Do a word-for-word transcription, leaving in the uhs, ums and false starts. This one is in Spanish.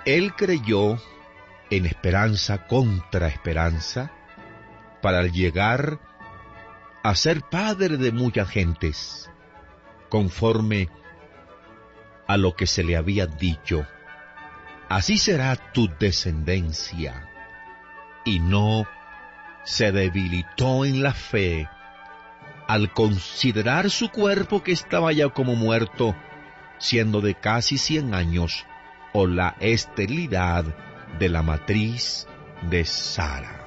Él creyó en esperanza contra esperanza para llegar a ser padre de muchas gentes, conforme a lo que se le había dicho: así será tu descendencia. Y no se debilitó en la fe al considerar su cuerpo, que estaba ya como muerto, siendo de casi cien años, o la esterilidad de la matriz de Sara.